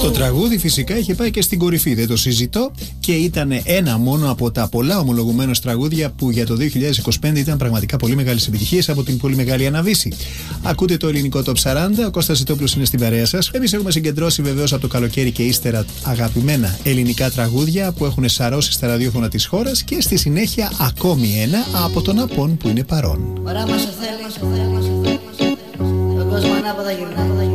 Το τραγούδι φυσικά είχε πάει και στην κορυφή, δεν το συζητώ, και ήταν ένα μόνο από τα πολλά ομολογουμένως τραγούδια που για το 2025 ήταν πραγματικά πολύ μεγάλες επιτυχίες από την πολύ μεγάλη Αναβίση. Ακούτε το ελληνικό Top 40, ο Κώστας Ζητόπουλος είναι στην παρέα σας. Εμείς έχουμε συγκεντρώσει βεβαίως από το καλοκαίρι και ύστερα αγαπημένα ελληνικά τραγούδια που έχουν σαρώσει στα ραδιόφωνα της χώρας και στη συνέχεια ακόμη ένα από τον Απόν που είναι παρόν. Ωραία μας ο θέλει, τον κόσμο ανάποδα γυρνάει.